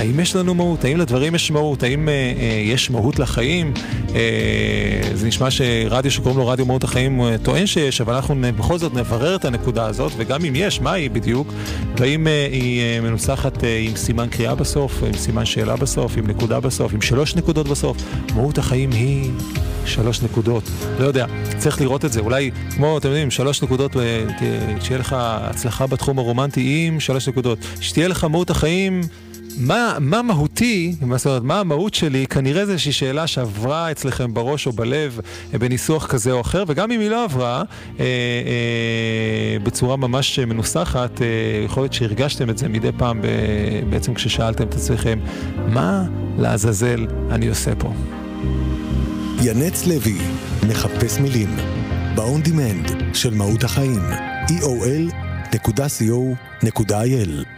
האם יש לנו מהות? האם לדברים יש מהות? האם יש מהות לחיים? זה נשמע שרדיו שקוראים לו רדיו מהות החיים טוען שיש, אבל אנחנו בכל זאת נברר את הנקודה הזאת, וגם אם יש, מה היא בדיוק? והאם היא מנוסחת עם סימן קריאה בסוף, עם סימן שאלה בסוף, עם נקודה בסוף, עם 3 נקודות בסוף? מהות החיים היא 3 נקודות. לא יודע, צריך לראות את זה. אולי, כמו, אתם יודעים, 3 נקודות, שיהיה לך הצלחה בתחום הרומנטי עם 3 נקודות. שתהיה לך מהות החיים, מה מהותי, מה המהות שלי, כנראה זה איזושהי שאלה שעברה אצלכם בראש או בלב בניסוח כזה או אחר, וגם אם היא לא עברה בצורה ממש מנוסחת, יכול להיות שהרגשתם את זה מדי פעם בעצם כששאלתם את עצמכם, מה לעזאזל אני עושה פה? ינץ לוי, מחפש מילים, ב-on demand של מהות החיים, eol.co.il